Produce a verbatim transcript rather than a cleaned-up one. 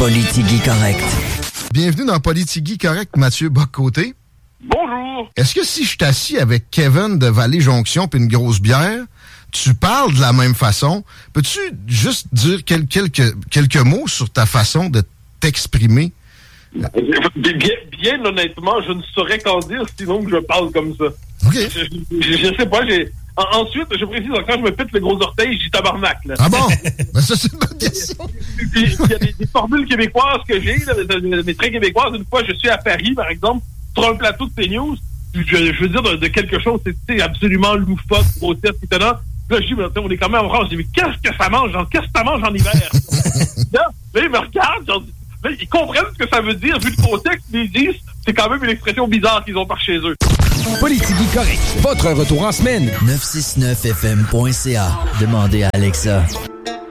Politigui correct. Bienvenue dans Politigui correct, Mathieu Bock-Côté. Bonjour. Est-ce que si je suis assis avec Kevin de Vallée-Jonction puis une grosse bière, tu parles de la même façon? Peux-tu juste dire quel, quelques, quelques mots sur ta façon de t'exprimer? Bien, bien honnêtement, je ne saurais qu'en dire sinon que je parle comme ça. OK. Je, je, je sais pas, j'ai... En, ensuite, je précise, quand je me pète le gros orteil, j'ai tabarnak, là. Ah bon? Ben ça, c'est une bonne question. Il y a des, des formules québécoises que j'ai, là, des, des traits québécoises. Une fois, je suis à Paris, par exemple, sur un plateau de CNews, je, je veux dire de, de quelque chose, c'est absolument loufoque, grotesque, étonnant. Là, je dis, mais, on est quand même en France. Je dis, mais qu'est-ce que ça mange? Genre, qu'est-ce que ça mange en hiver? Là, là, ils me regardent, genre, là, ils comprennent ce que ça veut dire, vu le contexte, mais ils disent, c'est quand même une expression bizarre qu'ils ont par chez eux. Politigui correct. Votre retour en semaine. neuf cent soixante-neuf F M point C A. Demandez à Alexa.